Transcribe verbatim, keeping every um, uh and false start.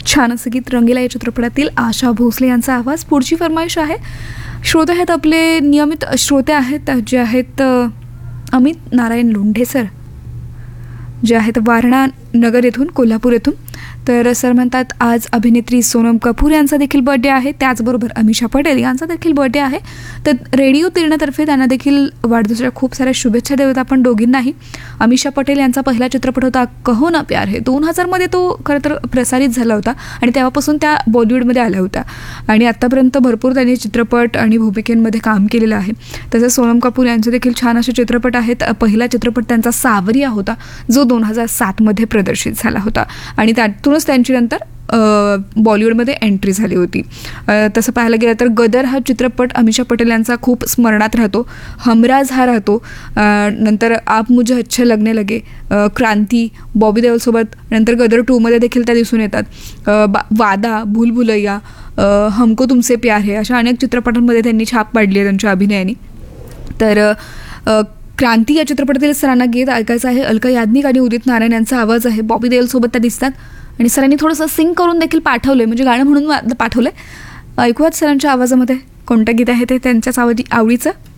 छान असं गीत रंगीला या चित्रपटातील आशा भोसले यांचा आवाज. पुढची फरमाईश आहे. श्रोते आहेत आपले नियमित श्रोते आहेत जे आहेत अमित नारायण लोंढे सर, जे आहेत वारणा नगर येथून, कोल्हापूर येथून. तर सर म्हणतात आज अभिनेत्री सोनम कपूर यांचा देखील बर्थडे आहे, त्याचबरोबर अमिषा पटेल यांचा देखील बर्थडे आहे. तर रेडिओ तिरणातर्फे त्यांना देखील वाढदिवसाच्या खूप साऱ्या शुभेच्छा देत आपण दोघींनाही. अमिषा पटेल यांचा पहिला चित्रपट होता कहो ना प्यार है, दोन हजारमध्ये तो खरं तर प्रसारित झाला होता आणि तेव्हापासून त्या बॉलिवूडमध्ये आल्या होत्या आणि आत्तापर्यंत भरपूर त्यांनी चित्रपट आणि भूमिकेमध्ये काम केलेलं आहे. तसंच सोनम कपूर यांचे देखील छान असे चित्रपट आहेत. पहिला चित्रपट त्यांचा सावरिया होता जो दोन हजार सातमध्ये प्रदर्शित झाला होता आणि त्यातूनच त्यांची नंतर बॉलिवूडमध्ये एंट्री झाली होती. तसं पाहायला गेलं तर गदर हा चित्रपट अमिषा पटेल यांचा खूप स्मरणात राहतो. हमराज हा राहतो. नंतर आप मुझे अच्छे लगने लगे, क्रांती, बॉबी देओलसोबत, नंतर गदर टूमध्ये देखील त्या दिसून येतात. वादा, भूल भुलैया, हमको तुमसे प्यार है अशा अनेक चित्रपटांमध्ये त्यांनी छाप पाडली आहे त्यांच्या अभिनयाने. तर क्रांती या चित्रपटातील सरांना गीत ऐकायचं आहे. अलका याज्ञिक आणि उदित नारायण यांचा आवाज आहे. बॉबी देओलसोबत त्या दिसतात आणि सरांनी थोडंसं सिंग करून देखील पाठवलं आहे, म्हणजे गाणं म्हणून पाठवलं आहे. ऐकूयात सरांच्या आवाजामध्ये कोणतं गीत आहे ते त्यांच्याच आवडी आवडीचं.